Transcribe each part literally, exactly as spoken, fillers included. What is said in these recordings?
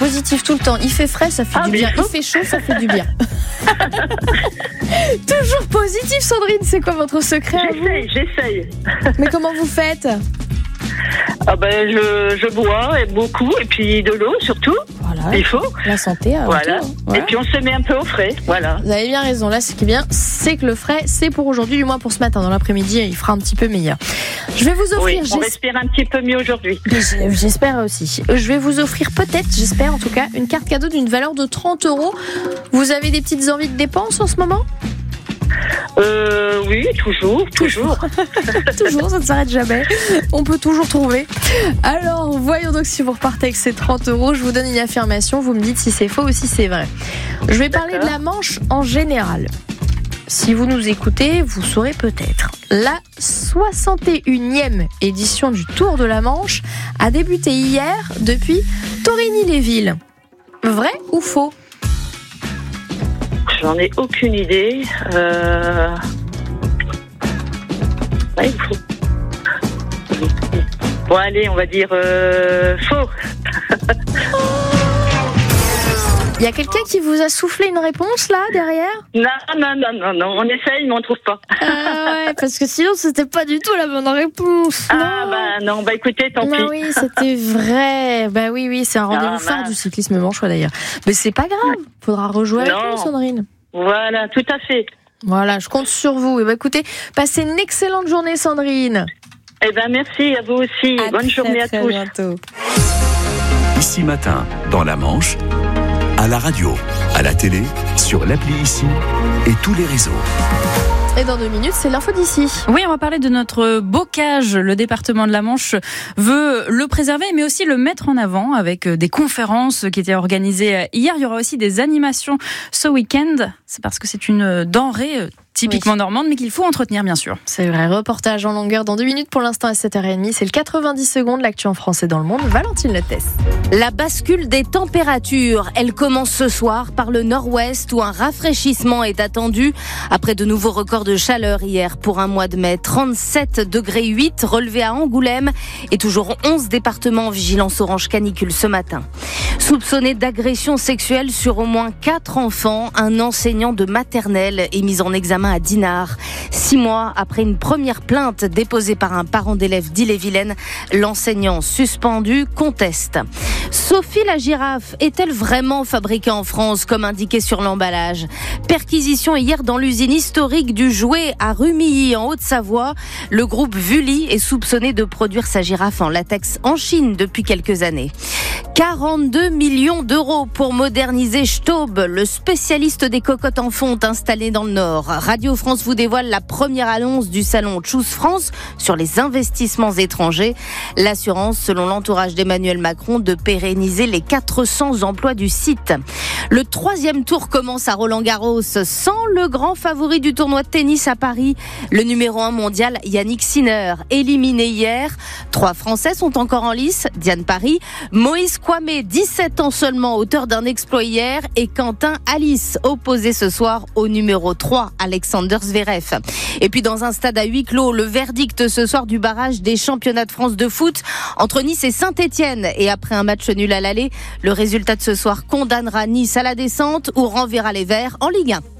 positif tout le temps. Il fait frais, ça fait Ah, du mais bien. il faut. Il fait chaud, ça fait du bien. Toujours positif, Sandrine. C'est quoi votre secret à vous ? J'essaye, j'essaye. Mais comment vous faites ? Ah ben, je, je bois et beaucoup, et puis de l'eau surtout. Voilà. Il faut. La santé, avant Voilà. tout, hein. Voilà. Et puis on se met un peu au frais. Voilà. Vous avez bien raison. Là, ce qui est bien, c'est que le frais, c'est pour aujourd'hui, du moins pour ce matin. Dans l'après-midi, il fera un petit peu meilleur. Je vais vous offrir. Oui, on respire un petit peu mieux aujourd'hui. J'espère aussi. Je vais vous offrir peut-être, j'espère en tout cas, une carte cadeau d'une valeur de trente euros. Vous avez des petites envies de dépenses en ce moment ? Euh, oui, toujours, toujours. Toujours, ça ne s'arrête jamais. On peut toujours trouver. Alors, voyons donc si vous repartez avec ces trente euros. Je vous donne une affirmation. Vous me dites si c'est faux ou si c'est vrai. Je vais parler de la Manche en général. Si vous nous écoutez, vous saurez peut-être. La soixante et unième édition du Tour de la Manche a débuté hier depuis Torigny-les-Villes. Vrai ou faux ? J'en ai aucune idée. Euh... Ouais, il faut. Bon, allez, on va dire euh, faux. Il y a quelqu'un qui vous a soufflé une réponse là derrière ? Non, non, non, non, non, on essaye, mais on ne trouve pas. Ah ouais, parce que sinon c'était pas du tout la bonne réponse. Ah non. bah non, bah écoutez, tant Non, pis. oui, c'était vrai. Bah oui, oui, c'est un rendez-vous Ah, phare mince. du cyclisme manchois d'ailleurs. Mais c'est pas grave, faudra rejouer avec Non. nous, Sandrine. Voilà, tout à fait. Voilà, je compte sur vous. Et bah écoutez, passez une excellente journée, Sandrine. Eh ben merci, à vous aussi. À Bonne très, journée à très tous. bientôt. Ici Matin, dans la Manche, à la radio, à la télé, sur l'appli Ici et tous les réseaux. Et dans deux minutes, c'est l'info d'ici. Oui, on va parler de notre bocage. Le département de la Manche veut le préserver, mais aussi le mettre en avant avec des conférences qui étaient organisées hier. Il y aura aussi des animations ce week-end. C'est parce que c'est une denrée typiquement oui. normande, mais qu'il faut entretenir, bien sûr. C'est vrai. Reportage en longueur dans deux minutes pour l'instant à sept heures trente. C'est le quatre-vingt-dix secondes, l'actu en français dans le monde. Valentine Lettès. La bascule des températures, elle commence ce soir par le nord-ouest où un rafraîchissement est attendu après de nouveaux records de chaleur hier pour un mois de mai. trente-sept degrés huit relevés à Angoulême et toujours onze départements en vigilance orange canicule ce matin. Soupçonné d'agression sexuelle sur au moins quatre enfants, un enseignant de maternelle est mis en examen à Dinard. Six mois après une première plainte déposée par un parent d'élève d'Ille-et-Vilaine, l'enseignant suspendu conteste. Sophie la girafe est-elle vraiment fabriquée en France comme indiqué sur l'emballage ? Perquisition hier dans l'usine historique du jouet à Rumilly en Haute-Savoie. Le groupe Vully est soupçonné de produire sa girafe en latex en Chine depuis quelques années. quarante-deux millions d'euros pour moderniser Staub, le spécialiste des cocottes en fonte installé dans le Nord. Radio France vous dévoile la première annonce du salon Choose France sur les investissements étrangers. L'assurance, selon l'entourage d'Emmanuel Macron, de pérenniser les quatre cents emplois du site. Le troisième tour commence à Roland-Garros sans le grand favori du tournoi de tennis à Paris, le numéro un mondial Yannick Sinner, éliminé hier. Trois Français sont encore en lice, Diane Paris, Moïse Kouamé, dix-sept ans seulement, auteur d'un exploit hier, et Quentin Alice, opposé ce soir au numéro trois, Alexander Zverev. Et puis dans un stade à huis clos, le verdict ce soir du barrage des championnats de France de foot entre Nice et Saint-Etienne. Et après un match nul à l'aller, le résultat de ce soir condamnera Nice à la descente ou renverra les Verts en Ligue un.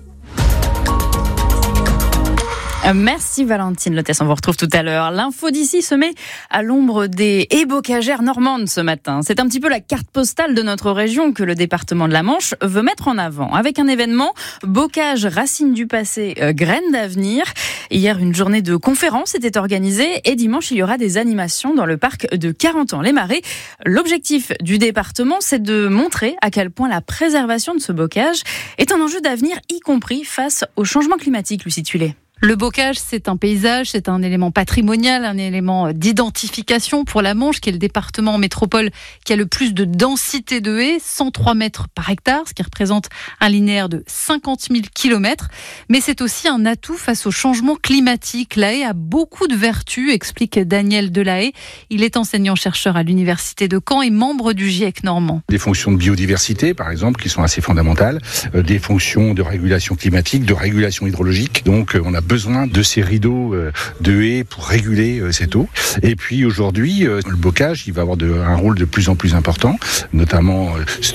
Merci Valentine Lettès, on vous retrouve tout à l'heure. L'info d'ici se met à l'ombre des haies bocagères normandes ce matin. C'est un petit peu la carte postale de notre région que le département de la Manche veut mettre en avant. Avec un événement, Bocage, racines du passé, euh, graines d'avenir. Hier, une journée de conférence était organisée et dimanche, il y aura des animations dans le parc de Carentan-les-Marais. L'objectif du département, c'est de montrer à quel point la préservation de ce bocage est un enjeu d'avenir, y compris face au changement climatique, Lucie Tullet. Le bocage, c'est un paysage, c'est un élément patrimonial, un élément d'identification pour la Manche, qui est le département en métropole qui a le plus de densité de haies, cent trois mètres par hectare, ce qui représente un linéaire de cinquante mille kilomètres. Mais c'est aussi un atout face au changement climatique. La haie a beaucoup de vertus, explique Daniel Delahaye. Il est enseignant-chercheur à l'université de Caen et membre du GIEC normand. Des fonctions de biodiversité, par exemple, qui sont assez fondamentales, euh, des fonctions de régulation climatique, de régulation hydrologique. Donc, euh, on a besoin de ces rideaux de haies pour réguler cette eau. Et puis aujourd'hui, le bocage, il va avoir de, un rôle de plus en plus important, notamment